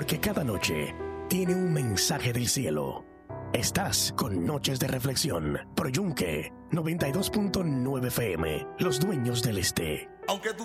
porque cada noche tiene un mensaje del cielo. Estás con Noches de Reflexión, por Yunque 92.9 FM, los dueños del este. Aunque tú